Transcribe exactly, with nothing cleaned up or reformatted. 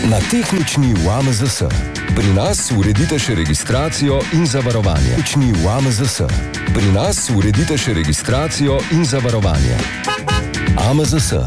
Na tehnični v A M Z S. Pri nas uredite še registracijo in zavarovanje. Tehnični v A M Z S. Pri nas uredite še registracijo in zavarovanje. A M Z S.